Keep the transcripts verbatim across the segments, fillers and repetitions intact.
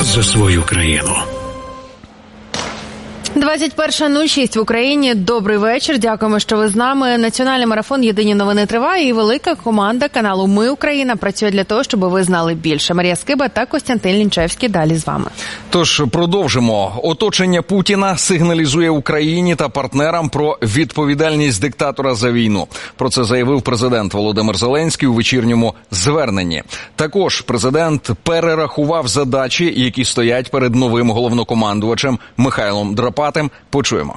за свою країну. двадцять перша нуль шість в Україні. Добрий вечір. Дякуємо, що ви з нами. Національний марафон «Єдині новини» триває, і велика команда каналу «Ми Україна» працює для того, щоб ви знали більше. Марія Скиба та Костянтин Лінчевський далі з вами. Тож продовжимо. Оточення Путіна сигналізує Україні та партнерам про відповідальність диктатора за війну. Про це заявив президент Володимир Зеленський у вечірньому зверненні. Також президент перерахував задачі, які стоять перед новим головнокомандувачем Михайлом Драпатим. Почуємо.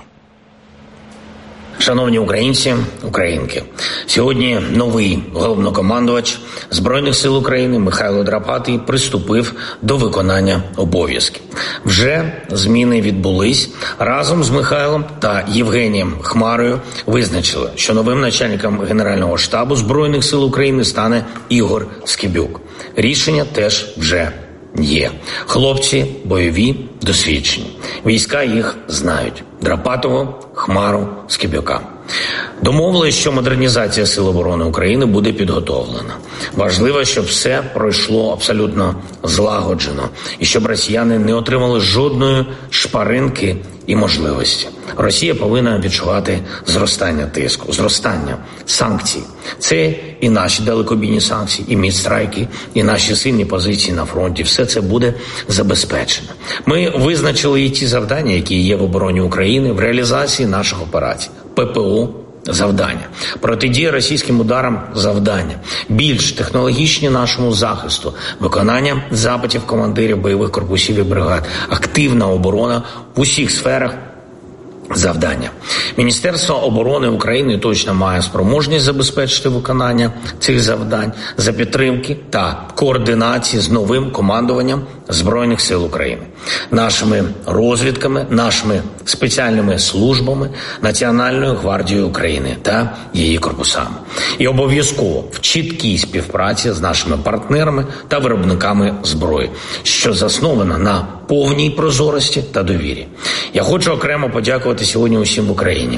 Шановні українці, українки, сьогодні новий головнокомандувач Збройних сил України Михайло Драпатий приступив до виконання обов'язків. Вже зміни відбулись. Разом з Михайлом та Євгенієм Хмарою визначили, що новим начальником Генерального штабу Збройних сил України стане Ігор Скибюк. Рішення теж вже є. Хлопці бойові, досвідчені. Війська їх знають. Драпатого, Хмару, Скибюка. Домовились, що модернізація Сил оборони України буде підготовлена. Важливо, щоб все пройшло абсолютно злагоджено і щоб росіяни не отримали жодної шпаринки і можливості. Росія повинна відчувати зростання тиску, зростання санкцій. Це і наші далекобійні санкції, і мідстрайки, і наші сильні позиції на фронті. Все це буде забезпечено. Ми визначили і ті завдання, які є в обороні України, в реалізації наших операцій. ППО – завдання. Протидія російським ударам – завдання. Більш технологічні нашому захисту. Виконання запитів командирів бойових корпусів і бригад. Активна оборона в усіх сферах – завдання. Міністерство оборони України точно має спроможність забезпечити виконання цих завдань за підтримки та координації з новим командуванням Збройних сил України, нашими розвідками, нашими спеціальними службами, Національною гвардією України та її корпусами. І обов'язково в чіткій співпраці з нашими партнерами та виробниками зброї, що заснована на повній прозорості та довірі. Я хочу окремо подякувати сьогодні усім в Україні,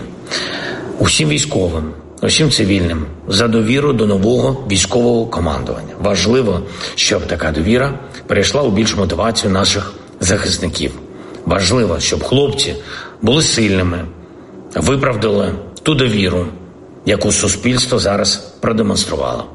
усім військовим, усім цивільним за довіру до нового військового командування. Важливо, щоб така довіра перейшла у більшу мотивацію наших захисників. Важливо, щоб хлопці були сильними, виправдали ту довіру, яку суспільство зараз продемонструвало.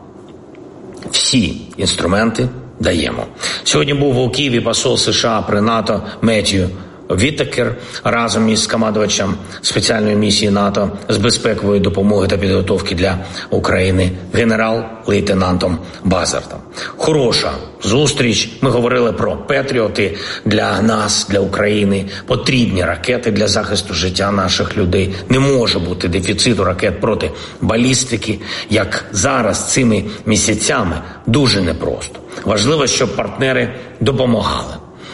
Всі інструменти даємо. Сьогодні був у Києві посол США при НАТО Меттью Віттекер разом із командувачем спеціальної місії НАТО з безпекової допомоги та підготовки для України генерал-лейтенантом Базартом. Хороша зустріч. Ми говорили про Петріоти для нас, для України, потрібні ракети для захисту життя наших людей. Не може бути дефіциту ракет проти балістики, як зараз цими місяцями, дуже непросто. Важливо, щоб партнери допомагали.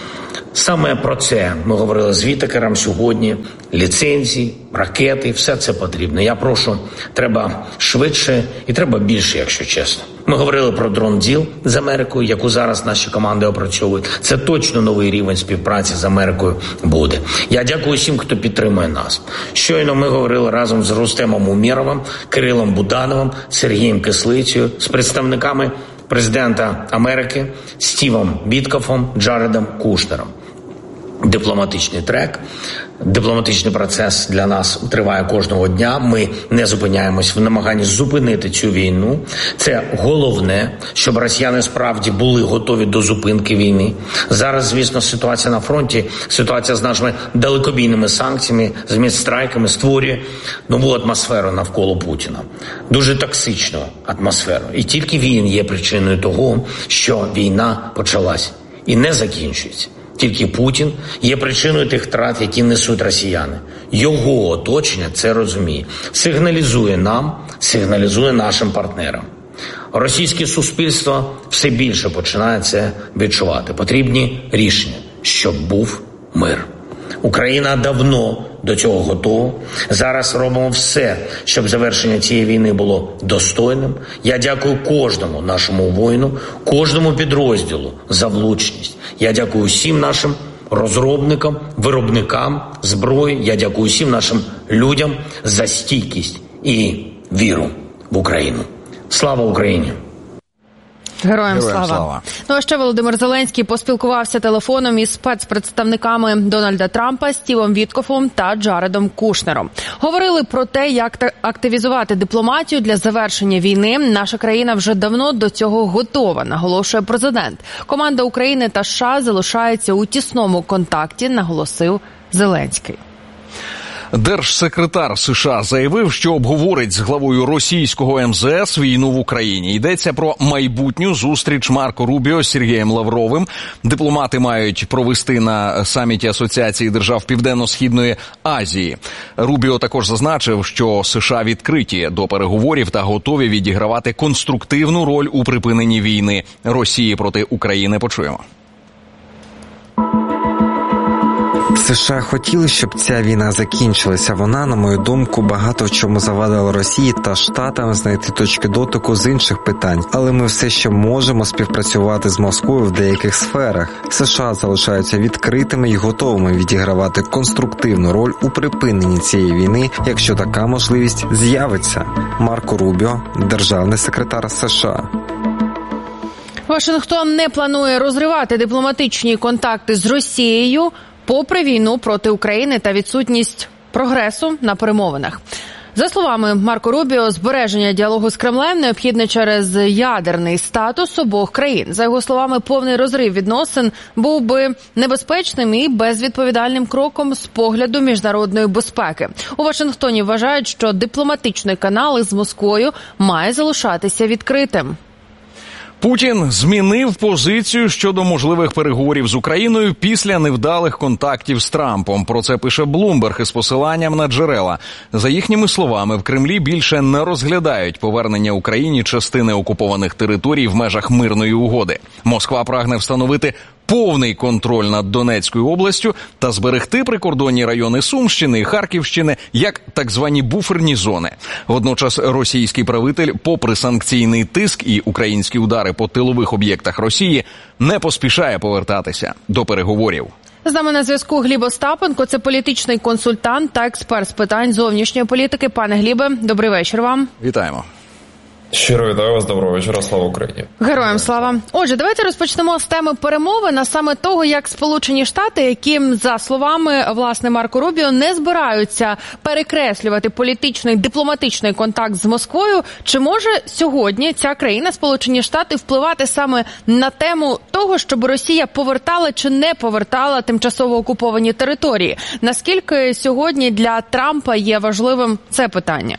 Саме про це ми говорили з Віттекером сьогодні. Ліцензії, ракети, все це потрібно. Я прошу, треба швидше і треба більше, якщо чесно. Ми говорили про дрон-діл з Америкою, яку зараз наші команди опрацьовують. Це точно новий рівень співпраці з Америкою буде. Я дякую всім, хто підтримує нас. Щойно ми говорили разом з Рустемом Умєровим, Кирилом Будановим, Сергієм Кислицею, з представниками президента Америки Стівом Віткофом, Джаредом Кушнером. Дипломатичний трек, дипломатичний процес для нас триває кожного дня. Ми не зупиняємось в намаганні зупинити цю війну. Це головне, щоб росіяни справді були готові до зупинки війни. Зараз, звісно, ситуація на фронті, ситуація з нашими далекобійними санкціями, з мідстрайками створює нову атмосферу навколо Путіна. Дуже токсичну атмосферу. І тільки він є причиною того, що війна почалась і не закінчується. Тільки Путін є причиною тих втрат, які несуть росіяни. Його оточення це розуміє. Сигналізує нам, сигналізує нашим партнерам. Російське суспільство все більше починає це відчувати. Потрібні рішення, щоб був мир. Україна давно до цього готова. Зараз робимо все, щоб завершення цієї війни було достойним. Я дякую кожному нашому воїну, кожному підрозділу за влучність. Я дякую всім нашим розробникам, виробникам зброї. Я дякую всім нашим людям за стійкість і віру в Україну. Слава Україні! Героям, Героям слава. слава. Ну а ще Володимир Зеленський поспілкувався телефоном із спецпредставниками Дональда Трампа, Стівом Віткофом та Джаредом Кушнером. Говорили про те, як активізувати дипломатію для завершення війни. Наша країна вже давно до цього готова, наголошує президент. Команда України та США залишається у тісному контакті, наголосив Зеленський. Держсекретар США заявив, що обговорить з главою російського ем зе ес війну в Україні. Йдеться про майбутню зустріч Марко Рубіо з Сергієм Лавровим. Дипломати мають провести на саміті Асоціації держав Південно-Східної Азії. Рубіо також зазначив, що США відкриті до переговорів та готові відігравати конструктивну роль у припиненні війни Росії проти України. Почуємо. США хотіли, щоб ця війна закінчилася. Вона, на мою думку, багато в чому завадила Росії та Штатам знайти точки дотику з інших питань. Але ми все ще можемо співпрацювати з Москвою в деяких сферах. США залишаються відкритими і готовими відігравати конструктивну роль у припиненні цієї війни, якщо така можливість з'явиться. Марко Рубіо, державний секретар США. Вашингтон не планує розривати дипломатичні контакти з Росією, попри війну проти України та відсутність прогресу на перемовинах. За словами Марко Рубіо, збереження діалогу з Кремлем необхідне через ядерний статус обох країн. За його словами, повний розрив відносин був би небезпечним і безвідповідальним кроком з погляду міжнародної безпеки. У Вашингтоні вважають, що дипломатичний канал із Москвою має залишатися відкритим. Путін змінив позицію щодо можливих переговорів з Україною після невдалих контактів з Трампом. Про це пише Bloomberg із посиланням на джерела. За їхніми словами, в Кремлі більше не розглядають повернення Україні частини окупованих територій в межах мирної угоди. Москва прагне встановити повний контроль над Донецькою областю та зберегти прикордонні райони Сумщини і Харківщини як так звані буферні зони. Водночас російський правитель, попри санкційний тиск і українські удари по тилових об'єктах Росії, не поспішає повертатися до переговорів. З нами на зв'язку Гліб Остапенко, це політичний консультант та експерт з питань зовнішньої політики. Пане Глібе, добрий вечір вам. Вітаємо. Щиро вітаю вас, доброго вечора, слава Україні. Героям слава. Отже, давайте розпочнемо з теми перемовин, а саме того, як Сполучені Штати, які, за словами, власне, Марко Рубіо, не збираються перекреслювати політичний, дипломатичний контакт з Москвою, чи може сьогодні ця країна, Сполучені Штати, впливати саме на тему того, щоб Росія повертала чи не повертала тимчасово окуповані території? Наскільки сьогодні для Трампа є важливим це питання?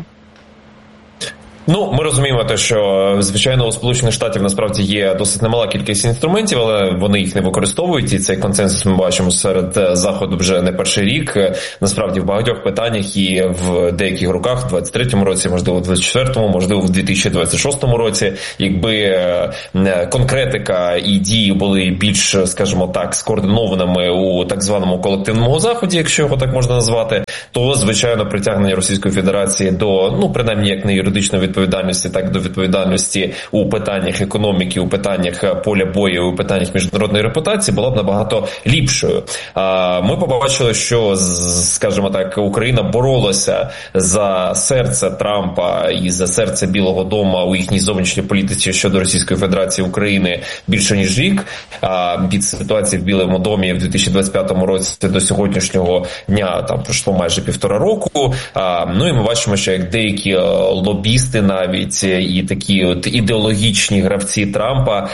Ну, ми розуміємо те, що, звичайно, у Сполучених Штатів насправді є досить немала кількість інструментів, але вони їх не використовують, і цей консенсус ми бачимо серед Заходу вже не перший рік. Насправді, в багатьох питаннях і в деяких руках, в двадцять третьому році, можливо, в двадцять четвертому, можливо, в дві тисячі двадцять шостому році, якби конкретика і дії були більш, скажімо так, скоординованими у так званому колективному Заході, якщо його так можна назвати, то, звичайно, притягнення Російської Федерації до, ну, принаймні, як не юридичної відповідальності, відповідальності, так і до відповідальності у питаннях економіки, у питаннях поля бою, у питаннях міжнародної репутації була б набагато ліпшою. Ми побачили, що, скажімо так, Україна боролася за серце Трампа і за серце Білого дому у їхній зовнішній політиці щодо Російської Федерації України більше ніж рік. Від ситуації в Білому домі в дві тисячі двадцять п'ятому році до сьогоднішнього дня там пройшло майже півтора року. Ну і ми бачимо, що як деякі лобісти навіть і такі от ідеологічні гравці Трампа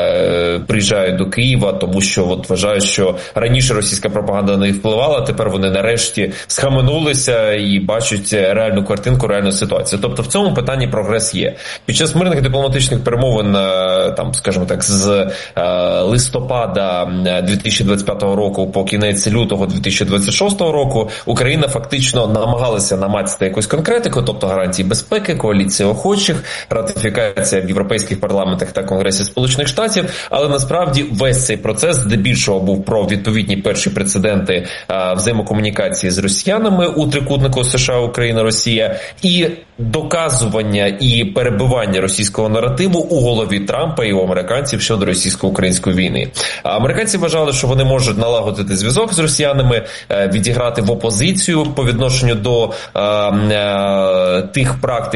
е, приїжджають до Києва, тому що от вважають, що раніше російська пропаганда не впливала, тепер вони нарешті схаменулися і бачать реальну картинку, реальну ситуацію. Тобто в цьому питанні прогрес є. Під час мирних дипломатичних перемовин, там, скажімо так, з е, листопада дві тисячі двадцять п'ятого року по кінець лютого дві тисячі двадцять шостого року Україна фактично намагалася намацати якусь конкретику, тобто гарантії безпеки, коаліції охочих, ратифікація в європейських парламентах та Конгресі Сполучених Штатів, але насправді весь цей процес здебільшого був про відповідні перші прецеденти а, взаємокомунікації з росіянами у трикутнику США, Україна, Росія і доказування і перебивання російського наративу у голові Трампа і у американців щодо російсько-української війни. А американці вважали, що вони можуть налагодити зв'язок з росіянами, відіграти в опозицію по відношенню до а, а, тих практик, які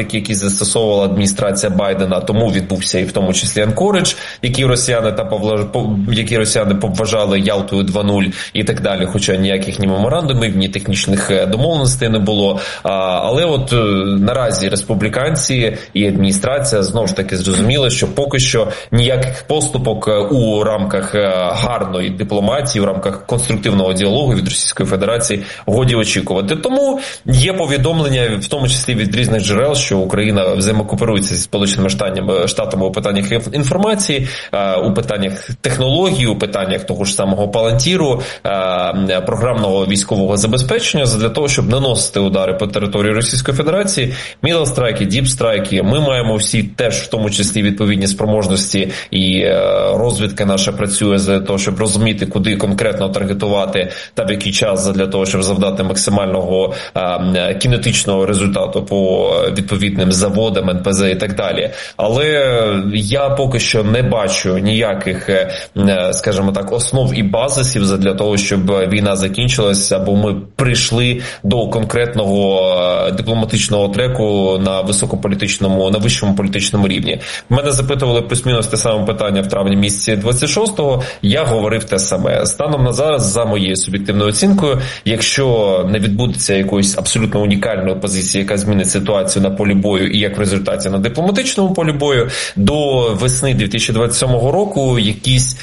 застосовувала адміністрація Байдена, тому відбувся і в тому числі Анкоридж, які росіяни та повлаж... які росіяни повважали Ялтою два нуль і так далі, хоча ніяких ні меморандумів, ні технічних домовленостей не було. Але от наразі республіканці і адміністрація знову ж таки зрозуміли, що поки що ніяких поступок у рамках гарної дипломатії, в рамках конструктивного діалогу від Російської Федерації годі очікувати. Тому є повідомлення, в тому числі від різних джерел, що Україна взаємокооперується зі Сполученими Штатами у питаннях інформації, у питаннях технологій, у питаннях того ж самого Палантіру, програмного військового забезпечення, для того, щоб наносити удари по території Російської Федерації, мідл-страйки, діп-страйки. Ми маємо всі теж, в тому числі, відповідні спроможності, і розвідка наша працює для того, щоб розуміти, куди конкретно таргетувати та в який час, для того, щоб завдати максимального кінетичного результату по відповідним заводам, ен пе зет і так далі. Але я поки що не бачу ніяких, скажімо так, основ і базисів для того, щоб війна закінчилася, або ми прийшли до конкретного дипломатичного треку на високополітичному, на вищому політичному рівні. Мене запитували плюс-мінус те саме питання в травні місяці двадцять шостого, я говорив те саме. Станом на зараз, за моєю суб'єктивною оцінкою, якщо не відбудеться якоїсь абсолютно унікальної позиції, яка змінить ситуацію на полі бою і як в результаті на дипломатичному полі бою, до весни дві тисячі двадцять сьомого року якісь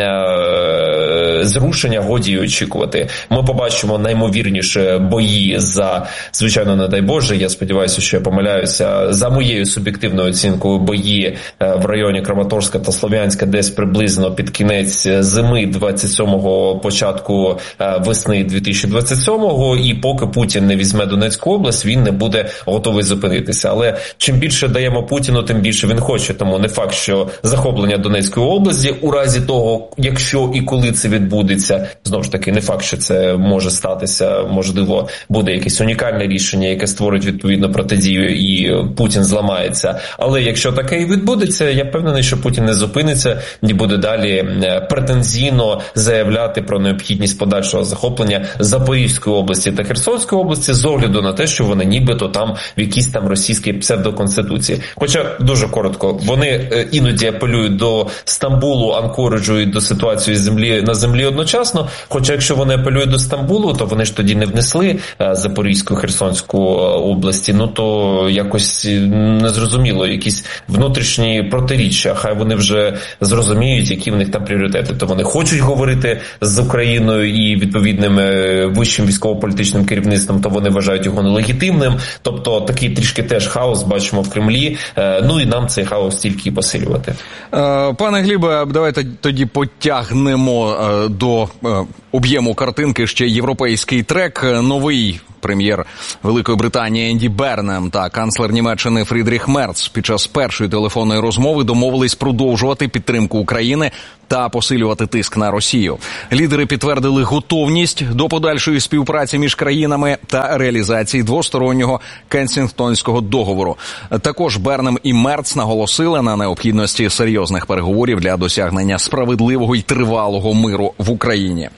е- зрушення годі очікувати. Ми побачимо наймовірніше бої за, звичайно, не дай Боже, я сподіваюся, що я помиляюся, за моєю суб'єктивною оцінкою бої в районі Краматорська та Слов'янська десь приблизно під кінець зими двадцять сьомого, початку весни дві тисячі двадцять сьомого, і поки Путін не візьме Донецьку область, він не буде готовий зупинитися. Але чим більше даємо Путіну, тим більше він хоче. Тому не факт, що захоплення Донецької області у разі того, якщо і коли це відбудеться, знову ж таки, не факт, що це може статися, можливо, буде якесь унікальне рішення, яке створить відповідну протидію і Путін зламається. Але якщо таке і відбудеться, я впевнений, що Путін не зупиниться і буде далі претензійно заявляти про необхідність подальшого захоплення Запорізької області та Херсонської області з огляду на те, що вони нібито там в якійсь там російській псевдоконституції. Хоча, дуже коротко, вони іноді апелюють до Стамбулу, Анкориджу і до ситуації землі, на землі одночасно. Хоча якщо вони апелюють до Стамбулу, то вони ж тоді не внесли Запорізьку, Херсонську області. Ну то якось незрозуміло, якісь внутрішні протиріччя. Хай вони вже зрозуміють, які в них там пріоритети. То вони хочуть говорити з Україною і відповідним вищим військово-політичним керівництвом, то вони вважають його нелегітимним. Тобто такий трішки теж хаос бачимо в Кремлі. Ну і нам цей хаос тільки посилювати. Пане Глібе, давайте тоді потягнемо до об'єму картинки ще європейський трек. Новий прем'єр Великої Британії Енді Бернем та канцлер Німеччини Фрідріх Мерц під час першої телефонної розмови домовились продовжувати підтримку України та посилювати тиск на Росію. Лідери підтвердили готовність до подальшої співпраці між країнами та реалізації двостороннього Кенсінгтонського договору. Також Бернем і Мерц наголосили на необхідності серйозних переговорів для досягнення справедливого і тривалого миру в Україні.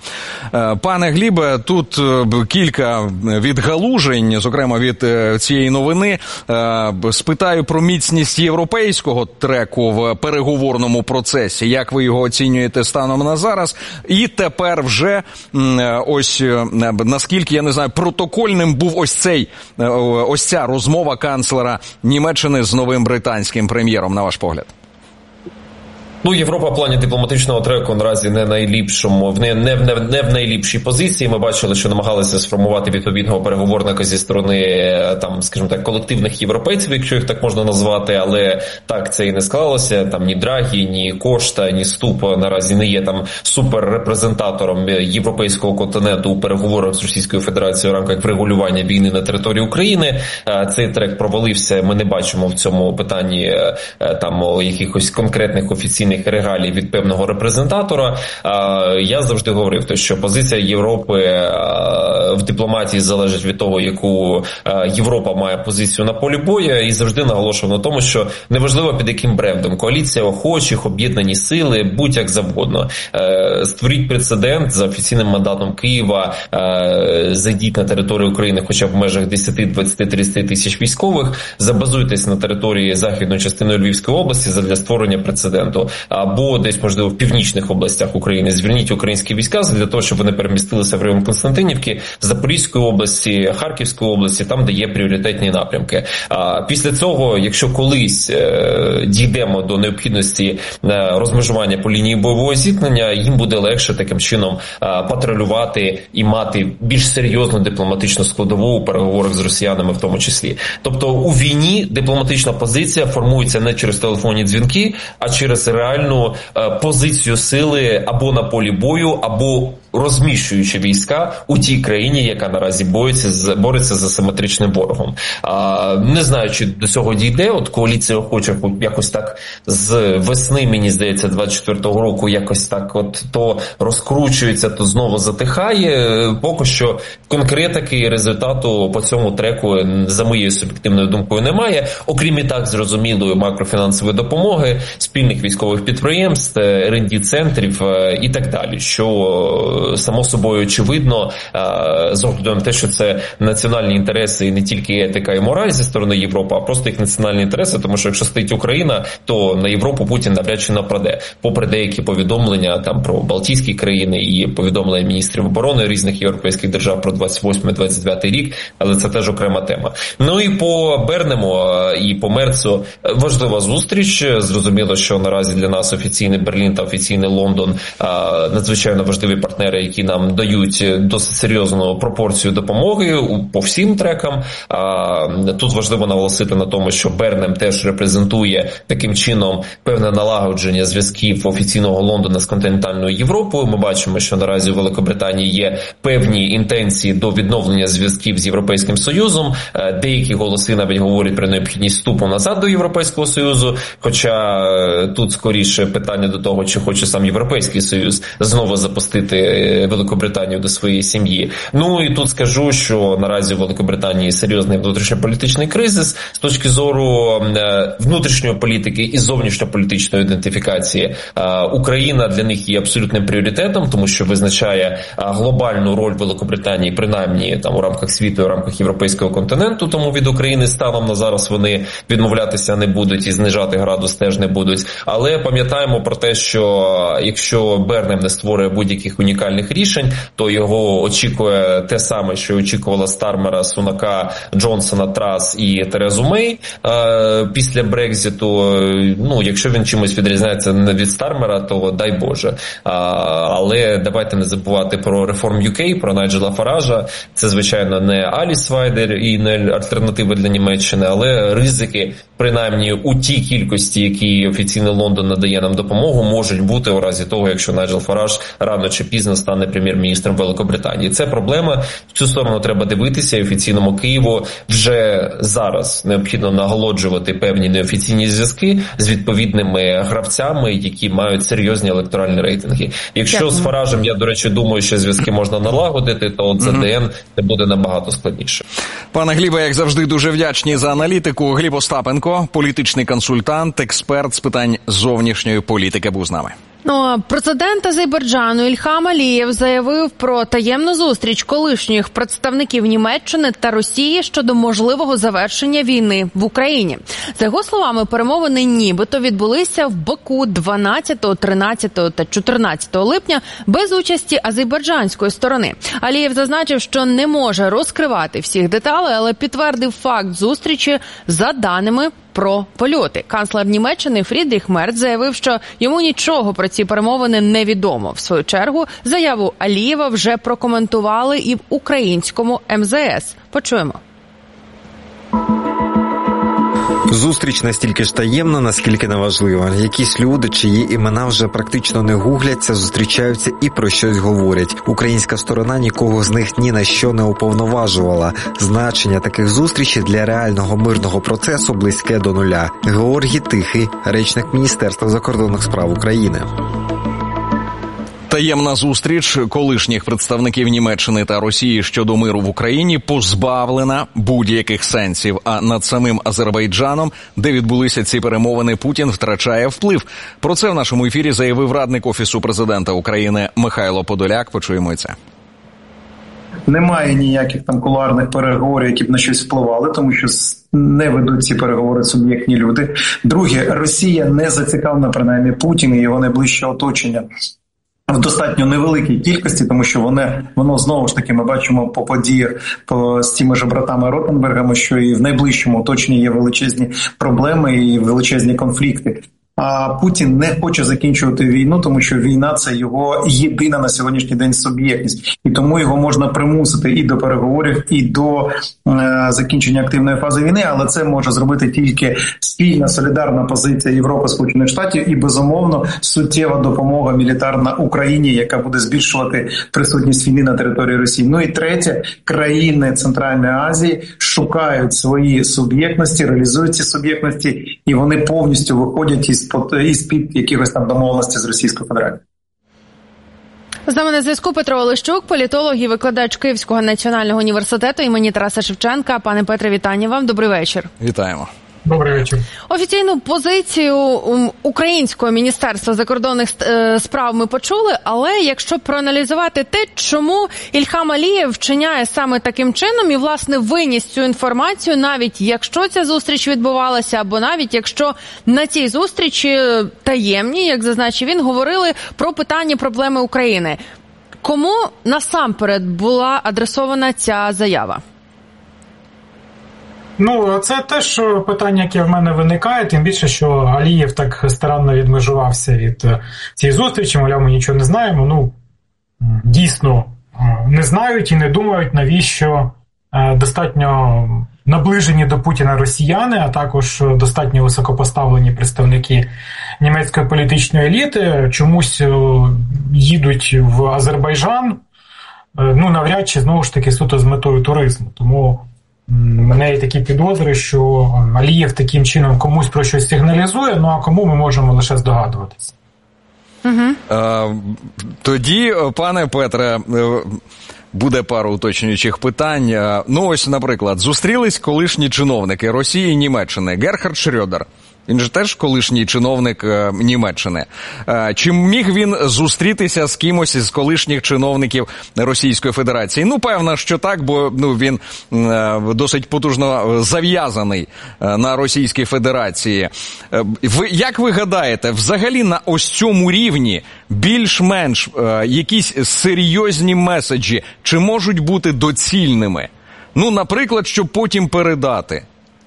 Пане Глібе, тут кілька відгалужень, зокрема від цієї новини. Спитаю про міцність європейського треку в переговорному процесі. Як ви його оцінюєте станом на зараз? І тепер вже ось, наскільки, я не знаю, протокольним був ось цей, ось ця розмова канцлера Німеччини з новим британським прем'єром, на ваш погляд? Ну, Європа в плані дипломатичного треку наразі не найліпшому, не, не, не, не в найліпшій позиції. Ми бачили, що намагалися сформувати відповідного переговорника зі сторони, там, скажімо так, колективних європейців, якщо їх так можна назвати, але так це і не склалося. Там ні Драгі, ні Кошта, ні Ступ наразі не є там суперрепрезентатором європейського континенту у переговорах з Російською Федерацією в рамках врегулювання війни на території України. Цей трек провалився, ми не бачимо в цьому питанні там якихось конкретних офіційних офіційних регалій від певного репрезентатора. Я завжди говорив, що позиція Європи в дипломатії залежить від того, яку Європа має позицію на полі бою, і завжди наголошував на тому, що неважливо під яким брендом, коаліція охочих, об'єднані сили, будь-як завгодно. Створіть прецедент за офіційним мандатом Києва, зайдіть на територію України хоча б в межах десять, двадцять, тридцять тисяч військових, забазуйтесь на території західної частини Львівської області для створення прецеденту, або десь, можливо, в північних областях України. Звільніть українські війська для того, щоб вони перемістилися в район Константинівки, Запорізької області, Харківської області, там, де є пріоритетні напрямки. А після цього, якщо колись е, дійдемо до необхідності е, розмежування по лінії бойового зіткнення, їм буде легше таким чином е, патрулювати і мати більш серйозну дипломатичну складову у переговорах з росіянами в тому числі. Тобто у війні дипломатична позиція формується не через телефонні дзвінки, а через реальну е, позицію сили або на полі бою, або розміщуючи війська у тій країні, яка наразі бореться, бореться з асиметричним ворогом. А, не знаю, чи до цього дійде. От коаліція охочих якось так з весни, мені здається, двадцять четвертого року якось так от то розкручується, то знову затихає. Поки що конкретики і результату по цьому треку, за моєю суб'єктивною думкою, немає. Окрім і так зрозумілої макрофінансової допомоги, спільних військових підприємств, ер енд ді-центрів і так далі, що само собою очевидно, з огляду на те, що це національні інтереси і не тільки етика і мораль зі сторони Європи, а просто їх національні інтереси, тому що якщо стоїть Україна, то на Європу Путін навряд чи нападе. Попри деякі повідомлення там про Балтійські країни і повідомлення міністрів оборони різних європейських держав про двадцять восьмий двадцять дев'ятий рік, але це теж окрема тема. Ну і по Бернему і по Мерцу важлива зустріч. Зрозуміло, що наразі для нас офіційний Берлін та офіційний Лондон надзвичайно важливі партнери, які нам дають досить серйозну пропорцію допомоги по всім трекам. Тут важливо наголосити на тому, що Бернем теж репрезентує таким чином певне налагодження зв'язків офіційного Лондона з континентальною Європою. Ми бачимо, що наразі у Великобританії є певні інтенції до відновлення зв'язків з Європейським Союзом. Деякі голоси навіть говорять про необхідність вступу назад до Європейського Союзу, хоча тут скоріше питання до того, чи хоче сам Європейський Союз знову запустити Великобританію до своєї сім'ї. Ну і тут скажу, що наразі у Великобританії серйозний внутрішньополітичний кризис з точки зору внутрішньої політики і зовнішньополітичної ідентифікації. Україна для них є абсолютним пріоритетом, тому що визначає глобальну роль Великобританії, принаймні там у рамках світу, у рамках європейського континенту, тому від України станом на зараз вони відмовлятися не будуть і знижати градус теж не будуть. Але пам'ятаємо про те, що якщо Бернем не створює будь-яких унікальних рішень, то його очікує те саме, що очікувала Стармера, Сунака, Джонсона, Трас і Терезу Мей е, після Брекзиту. Ну, якщо він чимось відрізняється не від Стармера, то дай Боже. А, але давайте не забувати про реформ ю кей, про Найджела Фаража. Це, звичайно, не Аліс Вайдер і не альтернатива для Німеччини, але ризики, принаймні, у тій кількості, які офіційний Лондон надає нам допомогу, можуть бути у разі того, якщо Найджел Фараж рано чи пізно стане прем'єр-міністром Великобританії. Це проблема, в цю сторону треба дивитися, і офіційному Києву вже зараз необхідно наголоджувати певні неофіційні зв'язки з відповідними гравцями, які мають серйозні електоральні рейтинги. Якщо Дякую. з Фаражем, я, до речі, думаю, що зв'язки можна налагодити, то от за ДН mm-hmm. це буде набагато складніше. Пане Глібе, як завжди, дуже вдячні за аналітику. Гліб Остапенко, політичний консультант, експерт з питань зовнішньої політики, був з нами. Ну, а президент Азербайджану Ільхам Алієв заявив про таємну зустріч колишніх представників Німеччини та Росії щодо можливого завершення війни в Україні. За його словами, перемовини нібито відбулися в Баку дванадцятого, тринадцятого та чотирнадцятого липня без участі азербайджанської сторони. Алієв зазначив, що не може розкривати всіх деталей, але підтвердив факт зустрічі за даними про польоти. Канцлер Німеччини Фрідріх Мерц заявив, що йому нічого про ці перемовини не відомо. В свою чергу, заяву Алієва вже прокоментували і в українському ем зе ес. Почуємо. Зустріч настільки ж таємна, наскільки неважлива. Якісь люди, чиї імена вже практично не гугляться, зустрічаються і про щось говорять. Українська сторона нікого з них ні на що не уповноважувала. Значення таких зустрічей для реального мирного процесу близьке до нуля. Георгій Тихий, речник Міністерства закордонних справ України. Таємна зустріч колишніх представників Німеччини та Росії щодо миру в Україні позбавлена будь-яких сенсів, а над самим Азербайджаном, де відбулися ці перемовини, Путін втрачає вплив. Про це в нашому ефірі заявив радник Офісу президента України Михайло Подоляк. Почуємо це. Немає ніяких там кулуарних переговорів, які б на щось впливали, тому що не ведуть ці переговори суб'єктні люди. Друге, Росія не зацікавлена, принаймні Путін і його найближче оточення, в достатньо невеликій кількості, тому що вони, воно знову ж таки ми бачимо по подіях по, з тими ж братами Ротенбергами, що і в найближчому оточенні є величезні проблеми і величезні конфлікти. А Путін не хоче закінчувати війну, тому що війна – це його єдина на сьогоднішній день суб'єктність. І тому його можна примусити і до переговорів, і до е, закінчення активної фази війни, але це може зробити тільки спільна солідарна позиція Європи, Сполучених Штатів і, безумовно, суттєва допомога мілітарна Україні, яка буде збільшувати присутність війни на території Росії. Ну і третє, країни Центральної Азії шукають свої суб'єктності, реалізують ці суб'єктності, і вони повністю виходять із із-під якихось там домовленостей з Російською Федерацією. З нами на зв'язку Петро Олещук, політолог і викладач Київського національного університету імені Тараса Шевченка. Пане Петре, вітання вам. Добрий вечір. Вітаємо. Добрий вечір. Офіційну позицію Українського Міністерства закордонних справ ми почули, але якщо проаналізувати те, чому Ільхам Алієв вчиняє саме таким чином і, власне, виніс цю інформацію, навіть якщо ця зустріч відбувалася, або навіть якщо на цій зустрічі таємні, як зазначив він, говорили про питання проблеми України. Кому насамперед була адресована ця заява? Ну, це теж питання, яке в мене виникає, тим більше, що Алієв так старанно відмежувався від цієї зустрічі, мовляв, ми нічого не знаємо. Ну, дійсно, не знають і не думають, навіщо достатньо наближені до Путіна росіяни, а також достатньо високопоставлені представники німецької політичної еліти чомусь їдуть в Азербайджан, ну, навряд чи, знову ж таки, суто з метою туризму. Тому у мене є такі підозри, що Алієв таким чином комусь про щось сигналізує, ну а кому ми можемо лише здогадуватися. Угу. Е, тоді, пане Петре, буде пару уточнюючих питань. Ну ось, наприклад, зустрілись колишні чиновники Росії і Німеччини. Герхард Шрёдер. Він же теж колишній чиновник е, Німеччини. Е, чи міг він зустрітися з кимось із колишніх чиновників Російської Федерації? Ну, певно, що так, бо ну, він е, досить потужно зав'язаний е, на Російській Федерації. Е, ви, як ви гадаєте, взагалі на ось цьому рівні більш-менш е, якісь серйозні меседжі чи можуть бути доцільними? Ну, наприклад, щоб потім передати.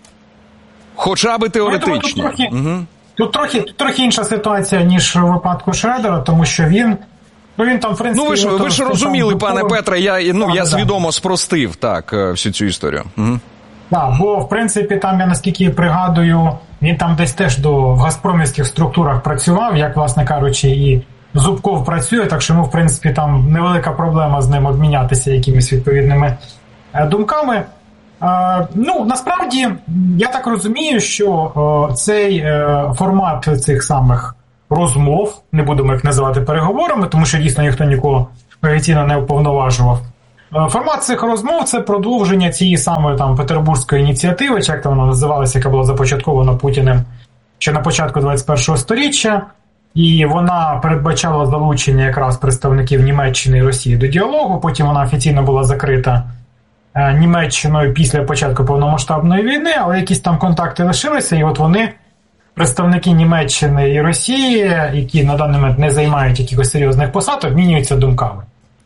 Хоча би теоретично. Тут трохи, угу. тут, трохи, тут трохи інша ситуація, ніж у випадку Шредера, тому що він, ну він там, в принципі... Ну ви ж, ви ж розуміли, пане готовий... Петре, я, ну, так, я так. свідомо спростив так всю цю історію. Угу. Так, бо, в принципі, там, я наскільки пригадую, він там десь теж до, в газпромівських структурах працював, як, власне кажучи, і Зубков працює, так що, ну, в принципі, там невелика проблема з ним обмінятися якимись відповідними думками. Uh, ну, насправді, я так розумію, що uh, цей uh, формат цих самих розмов, не будемо їх називати переговорами, тому що дійсно ніхто нікого офіційно не уповноважував. Uh, формат цих розмов – це продовження цієї самої там петербурзької ініціативи, чи як там вона називалася, яка була започаткована Путіним ще на початку двадцять першого сторіччя, і вона передбачала залучення якраз представників Німеччини і Росії до діалогу, потім вона офіційно була закрита Німеччиною після початку повномасштабної війни, але якісь там контакти лишилися, і от вони, представники Німеччини і Росії, які на даний момент не займають якихось серйозних посад, обмінюються думками.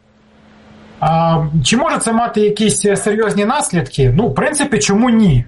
А, чи може це мати якісь серйозні наслідки? Ну, в принципі, чому ні?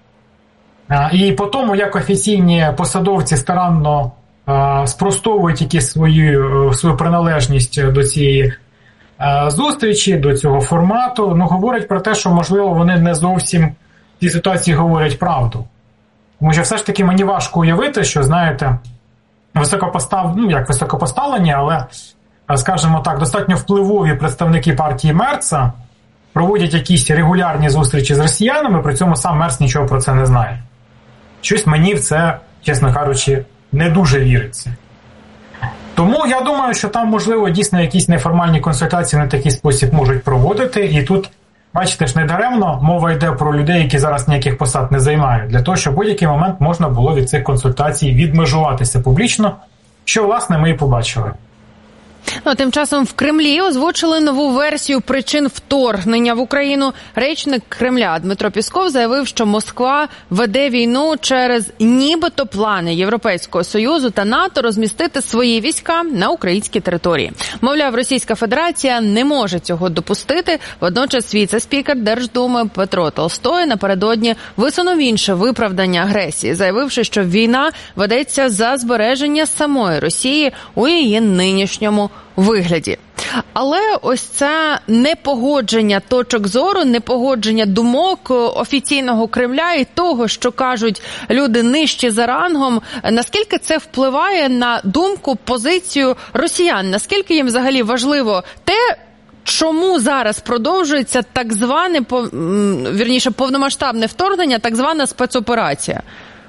А, і по тому, як офіційні посадовці старанно а, спростовують якісь свою, свою приналежність до цієї зустрічі, до цього формату, ну, говорять про те, що, можливо, вони не зовсім в цій ситуації говорять правду. Тому що все ж таки мені важко уявити, що, знаєте, високопостав... ну, як високопоставлені, але, скажімо так, достатньо впливові представники партії Мерца проводять якісь регулярні зустрічі з росіянами, при цьому сам Мерц нічого про це не знає. Щось мені в це, чесно кажучи, не дуже віриться. Тому я думаю, що там, можливо, дійсно якісь неформальні консультації на такий спосіб можуть проводити. І тут, бачите ж, недаремно мова йде про людей, які зараз ніяких посад не займають, для того, щоб в будь-який момент можна було від цих консультацій відмежуватися публічно, що, власне, ми і побачили. Ну, тим часом в Кремлі озвучили нову версію причин вторгнення в Україну. Речник Кремля Дмитро Пісков заявив, що Москва веде війну через нібито плани Європейського Союзу та НАТО розмістити свої війська на українській території. Мовляв, Російська Федерація не може цього допустити. Водночас віце-спікер Держдуми Петро Толстой напередодні висунув інше виправдання агресії, заявивши, що війна ведеться за збереження самої Росії у її нинішньому вигляді. Але ось це непогодження точок зору, непогодження думок офіційного Кремля і того, що кажуть люди нижче за рангом, наскільки це впливає на думку, позицію росіян? Наскільки їм взагалі важливо те, чому зараз продовжується так зване, вірніше, повномасштабне вторгнення, так звана спецоперація?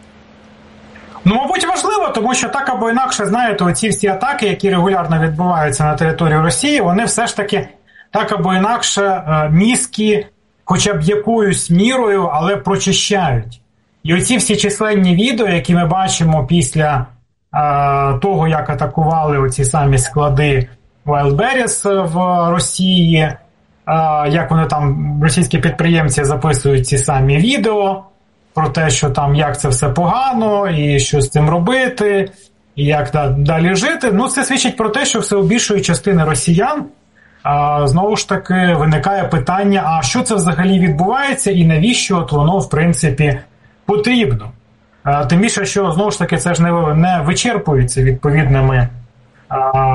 Ну, мабуть, важливо, тому що так або інакше, знаєте, оці всі атаки, які регулярно відбуваються на території Росії, вони все ж таки так або інакше мізки хоча б якоюсь мірою, але прочищають. І оці всі численні відео, які ми бачимо після е, того, як атакували оці самі склади Wildberries в Росії, е, як вони там, російські підприємці записують ці самі відео, про те, що там, як це все погано, і що з цим робити, і як далі жити. Ну, це свідчить про те, що все у більшої частини росіян а, знову ж таки виникає питання, а що це взагалі відбувається і навіщо от воно, в принципі, потрібно. А, тим більше, що, знову ж таки, це ж не, не вичерпується відповідними а,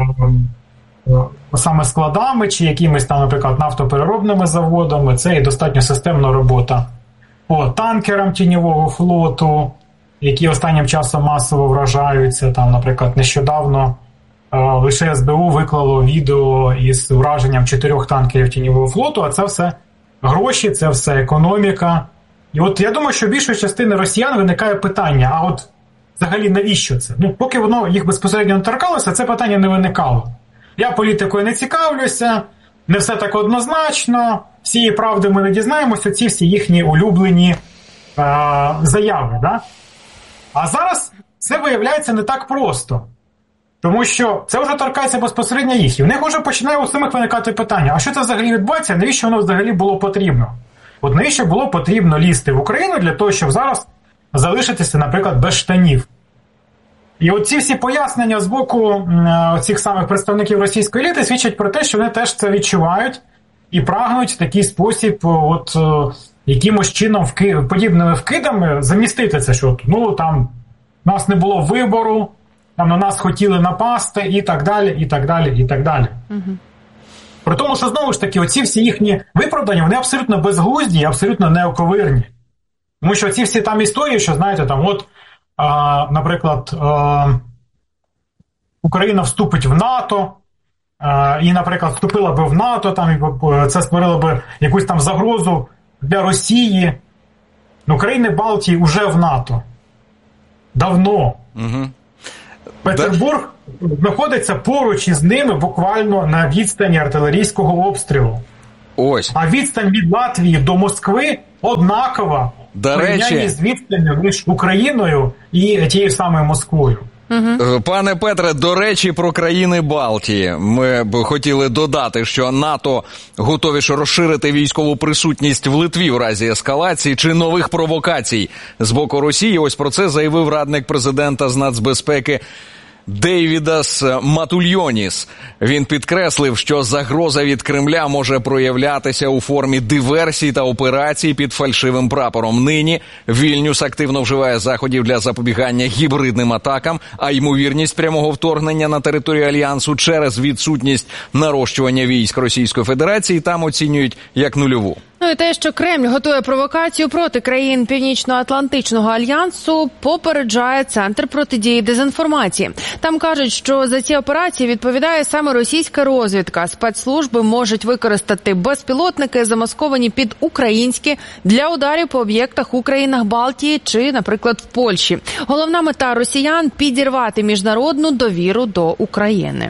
саме складами, чи якимись там, наприклад, нафтопереробними заводами. Це і достатньо системна робота по танкерам тіньового флоту, які останнім часом масово вражаються. Там, наприклад, нещодавно е, лише ес бе у виклало відео із враженням чотирьох танкерів тіньового флоту, а це все гроші, це все економіка. І от я думаю, що більшої частини росіян виникає питання, а от взагалі навіщо це? Ну, поки воно їх безпосередньо не торкалося, це питання не виникало. Я політикою не цікавлюся, не все так однозначно, всієї правди ми не дізнаємося, ці всі їхні улюблені е, заяви. Да? А зараз це виявляється не так просто. Тому що це вже торкається безпосередньо їх. І в них вже починає у самих виникати питання, а що це взагалі відбувається, навіщо воно взагалі було потрібно? От навіщо було потрібно лізти в Україну для того, щоб зараз залишитися, наприклад, без штанів? І от ці всі пояснення з боку цих самих представників російської еліти свідчать про те, що вони теж це відчувають і прагнуть в такий спосіб от якимось чином вки... подібними вкидами замістити це, що ну там у нас не було вибору, там на нас хотіли напасти і так далі, і так далі, і так далі. Угу. При тому, що знову ж таки оці всі їхні виправдання, вони абсолютно безглузді і абсолютно неоковирні. Тому що ці всі там історії, що знаєте, там от А, наприклад, а, Україна вступить в НАТО, а, і, наприклад, вступила би в НАТО, там, і це створило би якусь там загрозу для Росії. Ну, країни Балтії вже в НАТО. Давно. Угу. Петербург да. знаходиться поруч із ними буквально на відстані артилерійського обстрілу. Ось. А відстань від Латвії до Москви однакова. До речі, з відстанню між Україною і тією самою Москвою. Угу. Пане Петре, до речі, про країни Балтії. Ми б хотіли додати, що НАТО готові ж розширити військову присутність в Литві в разі ескалації чи нових провокацій з боку Росії. Ось про це заявив радник президента з нацбезпеки Дейвідас Матульйоніс. Він підкреслив, що загроза від Кремля може проявлятися у формі диверсій та операцій під фальшивим прапором. Нині Вільнюс активно вживає заходів для запобігання гібридним атакам, а ймовірність прямого вторгнення на територію Альянсу через відсутність нарощування військ Російської Федерації там оцінюють як нульову. Ну і те, що Кремль готує провокацію проти країн Північно-Атлантичного альянсу, попереджає Центр протидії дезінформації. Там кажуть, що за ці операції відповідає саме російська розвідка. Спецслужби можуть використати безпілотники, замасковані під українські, для ударів по об'єктах у країнах Балтії чи, наприклад, в Польщі. Головна мета росіян – підірвати міжнародну довіру до України.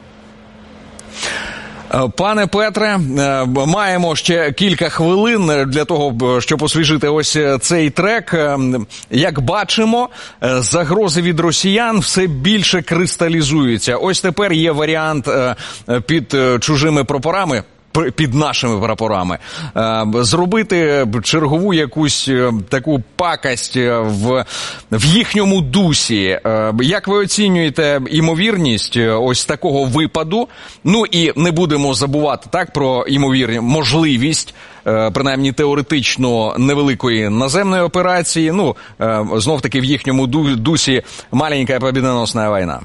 Пане Петре, маємо ще кілька хвилин для того, щоб освіжити ось цей трек. Як бачимо, загрози від росіян все більше кристалізуються. Ось тепер є варіант під чужими прапорами, під нашими прапорами, зробити чергову якусь таку пакость в, в їхньому дусі. Як ви оцінюєте імовірність ось такого випаду? Ну і не будемо забувати так про імовірність, можливість, принаймні теоретично, невеликої наземної операції. Ну, знов-таки в їхньому дусі маленька побідоносна війна.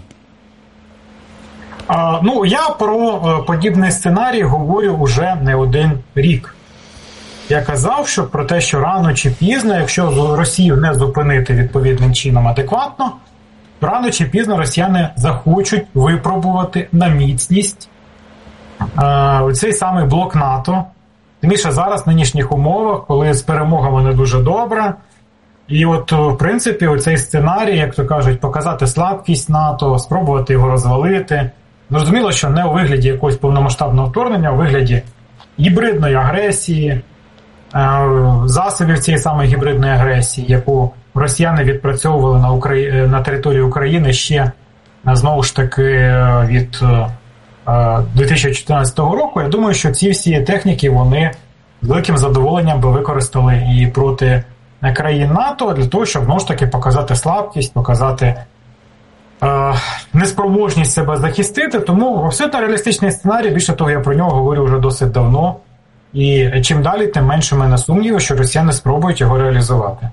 Ну, я про подібний сценарій говорю уже не один рік. Я казав, що про те, що рано чи пізно, якщо Росію не зупинити відповідним чином адекватно, рано чи пізно росіяни захочуть випробувати на міцність е, цей самий блок НАТО. Тим більше зараз, в нинішніх умовах, коли з перемогами не дуже добре. І от, в принципі, оцей сценарій, як то кажуть, показати слабкість НАТО, спробувати його розвалити. Зрозуміло, що не у вигляді якогось повномасштабного вторгнення, а у вигляді гібридної агресії, засобів цієї самої гібридної агресії, яку росіяни відпрацьовували на, Украї... на території України ще, знову ж таки, від дві тисячі чотирнадцятого року. Я думаю, що ці всі техніки вони з великим задоволенням би використали і проти країн НАТО, для того, щоб, знову ж таки, показати слабкість, показати неспроможність себе захистити, тому абсолютно реалістичний сценарій, більше того, я про нього говорю вже досить давно, і чим далі, тим менше в мене сумнівів, що росіяни спробують його реалізувати.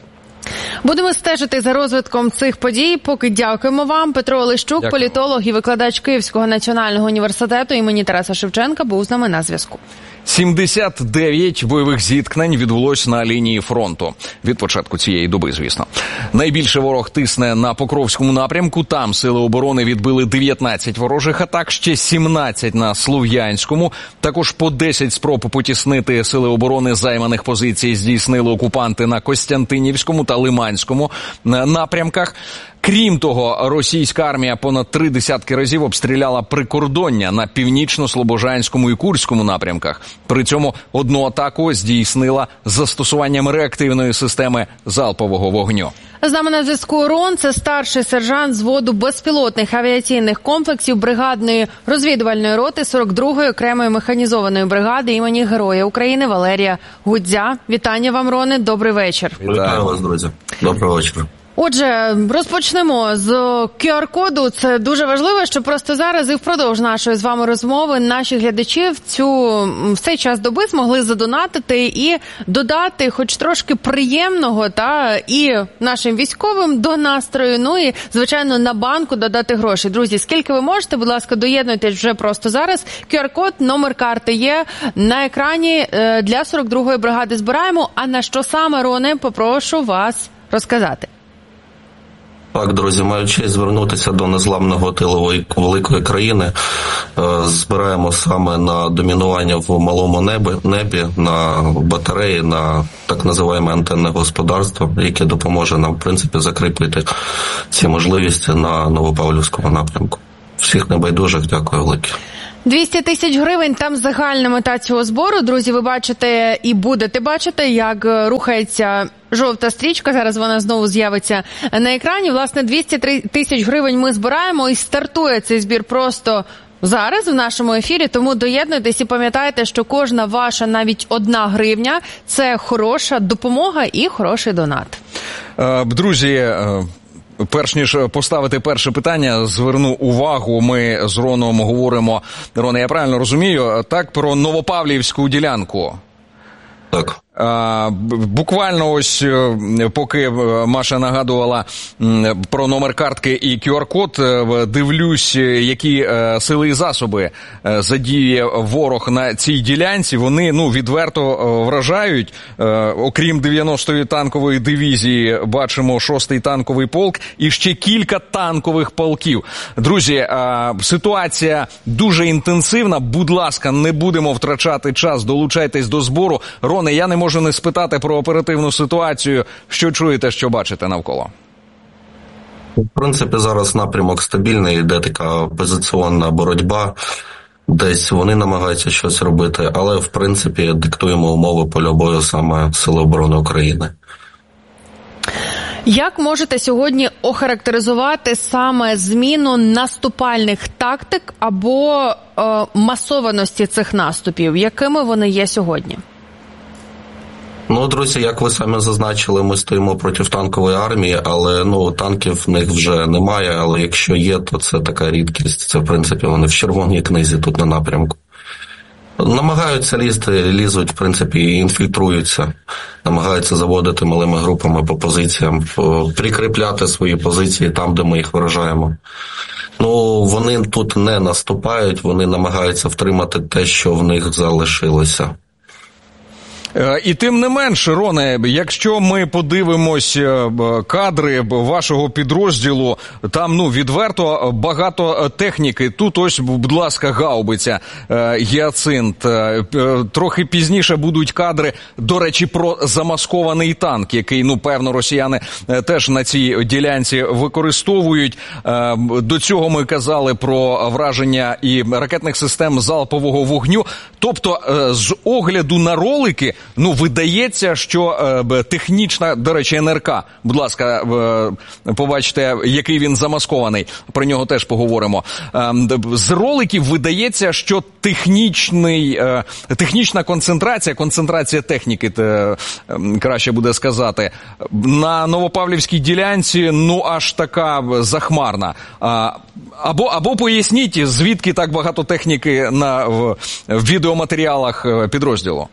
Будемо стежити за розвитком цих подій. Поки дякуємо вам. Петро Олещук, Дякую. політолог і викладач Київського національного університету імені Тараса Шевченка, був з нами на зв'язку. сімдесят дев'ять бойових зіткнень відбулось на лінії фронту. Від початку цієї доби, звісно. Найбільше ворог тисне на Покровському напрямку. Там сили оборони відбили дев'ятнадцять ворожих атак, ще сімнадцять на Слов'янському. Також по десять спроб потіснити сили оборони займаних позицій здійснили окупанти на Костянтинівському та Лиманському напрямках. Крім того, російська армія понад три десятки разів обстріляла прикордоння на Північно-Слобожанському і Курському напрямках. При цьому одну атаку здійснила з застосуванням реактивної системи залпового вогню. З нами на зв'язку Рон, це старший сержант взводу безпілотних авіаційних комплексів бригадної розвідувальної роти сорок другої окремої механізованої бригади імені Героя України Валерія Гудзя. Вітання вам, Роне, добрий вечір. Вітаю вас, друзі. Доброго вечора. Отже, розпочнемо з ку ар-коду. Це дуже важливо, що просто зараз і впродовж нашої з вами розмови наші глядачі в цю в цей час доби змогли задонатити і додати хоч трошки приємного та і нашим військовим до настрою, ну і, звичайно, на банку додати гроші. Друзі, скільки ви можете, будь ласка, доєднуйтесь вже просто зараз. ку ар-код, номер карти є на екрані. Для сорок другої бригади збираємо. А на що саме, Роне, попрошу вас розказати. Так, друзі, маю честь звернутися до незламного тилової великої країни. Збираємо саме на домінування в малому небі, небі на батареї, на так називаємо антенне господарство, яке допоможе нам, в принципі, закріпити ці можливості на Новопавлівському напрямку. Всіх небайдужих, дякую велике. двісті тисяч гривень, там загальна мета цього збору. Друзі, ви бачите і будете бачити, як рухається жовта стрічка. Зараз вона знову з'явиться на екрані. Власне, двісті тисяч гривень ми збираємо і стартує цей збір просто зараз в нашому ефірі. Тому доєднуйтесь і пам'ятайте, що кожна ваша навіть одна гривня – це хороша допомога і хороший донат. Друзі, перш ніж поставити перше питання, зверну увагу, ми з Роном говоримо, Роне, я правильно розумію, так, про Новопавлівську ділянку. Так. Буквально ось, поки Маша нагадувала про номер картки і ку ар-код, дивлюсь, які сили і засоби задіє ворог на цій ділянці. Вони, ну, відверто вражають. Окрім дев'яностої танкової дивізії, бачимо шостий танковий полк і ще кілька танкових полків. Друзі, ситуація дуже інтенсивна. Будь ласка, не будемо втрачати час, долучайтесь до збору. Роне, я не можу не спитати про оперативну ситуацію. Що чуєте, що бачите навколо? В принципі, зараз напрямок стабільний, йде така позиціонна боротьба. Десь вони намагаються щось робити, але, в принципі, диктуємо умови поля бою саме Сили оборони України. Як можете сьогодні охарактеризувати саме зміну наступальних тактик або е, масованості цих наступів? Якими вони є сьогодні? Ну, друзі, як ви самі зазначили, ми стоїмо проти танкової армії, але, ну, танків в них вже немає, але якщо є, то це така рідкість. Це, в принципі, вони в червоній книзі тут на напрямку. Намагаються лізти, лізуть, в принципі, і інфільтруються. Намагаються заводити малими групами по позиціям, прикріпляти свої позиції там, де ми їх вражаємо. Ну, вони тут не наступають, вони намагаються втримати те, що в них залишилося. І тим не менш, Роне, якщо ми подивимось кадри вашого підрозділу, там, ну, відверто багато техніки. Тут ось, будь ласка, гаубиця «Гіацинт». Трохи пізніше будуть кадри, до речі, про замаскований танк, який, ну, певно, росіяни теж на цій ділянці використовують. До цього ми казали про враження і ракетних систем залпового вогню. Тобто, з огляду на ролики, ну, видається, що е, технічна, до речі, ен ер ка, будь ласка, е, побачите, який він замаскований, про нього теж поговоримо. Е, з роликів видається, що технічний, е, технічна концентрація, концентрація техніки, те, е, краще буде сказати, на Новопавлівській ділянці, ну, аж така захмарна. А, або, або поясніть, звідки так багато техніки на, в, в відеоматеріалах підрозділу?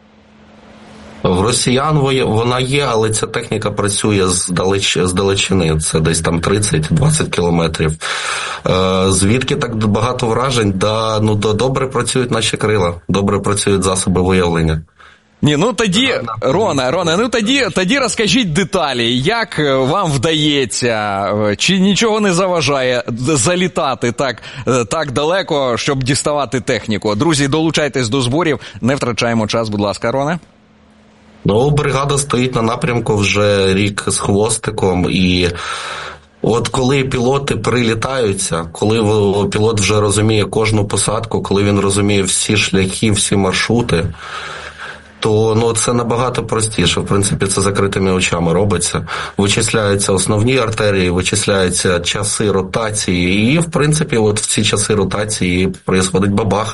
В росіян вона є, але ця техніка працює здалеч, здалечини, це десь там тридцять-двадцять кілометрів. Е, звідки так багато вражень? Да, ну, да, добре працюють наші крила, добре працюють засоби виявлення. Ні, ну тоді, Роне, Роне, ну тоді, тоді розкажіть деталі, як вам вдається, чи нічого не заважає залітати так, так далеко, щоб діставати техніку. Друзі, долучайтесь до зборів, не втрачаємо час, будь ласка, Роне. Ну, бригада стоїть на напрямку вже рік з хвостиком, і от коли пілоти прилітаються, коли пілот вже розуміє кожну посадку, коли він розуміє всі шляхи, всі маршрути, то, ну, це набагато простіше. В принципі, це закритими очами робиться. Вичисляються основні артерії, вичисляються часи ротації, і, в принципі, от в ці часи ротації происходить бабах.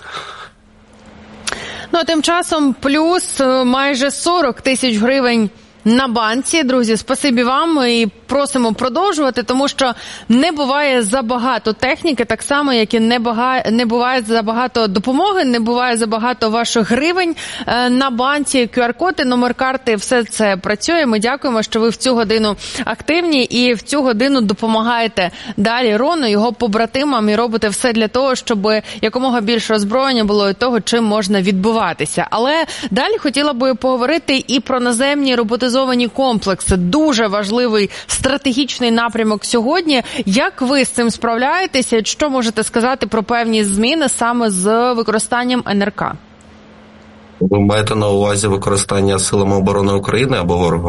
Ну, а тим часом плюс майже сорок тисяч гривень на банці. Друзі, спасибі вам і просимо продовжувати, тому що не буває забагато техніки, так само, як і не, бага... не буває забагато допомоги, не буває забагато ваших гривень на банці, ку ар-коди, номер карти, все це працює. Ми дякуємо, що ви в цю годину активні і в цю годину допомагаєте далі Рону, його побратимам, і робите все для того, щоб якомога більше озброєння було і того, чим можна відбуватися. Але далі хотіла би поговорити і про наземні роботизовані комплекси. Дуже важливий стратегічний напрямок сьогодні. Як ви з цим справляєтеся? Що можете сказати про певні зміни саме з використанням ен ер ка? Ви маєте на увазі використання Силами оборони України або ворогом?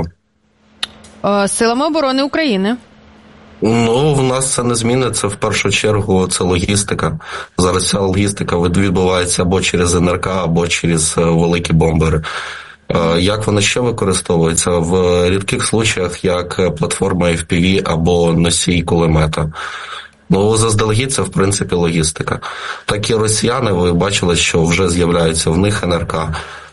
Силами оборони України. Ну, в нас це не зміни, це в першу чергу це логістика. Зараз ця логістика відбувається або через ен ер ка, або через великі бомбери. Як вона ще використовується? В рідких случаях як платформа еф пі ві або носій кулемета. Ну, заздалегідь це, в принципі, логістика. Так і росіяни, ви бачили, що вже з'являються в них ен ер ка.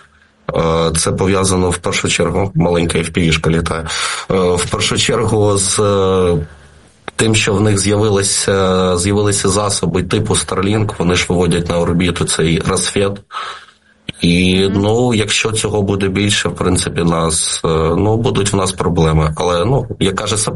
Це пов'язано в першу чергу, маленька еф пі ві-шка літає, в першу чергу з тим, що в них з'явилися, з'явилися засоби типу Starlink, вони ж виводять на орбіту цей розсвіт. І, ну, якщо цього буде більше, в принципі, нас, ну, будуть в нас проблеми. Але, ну, як каже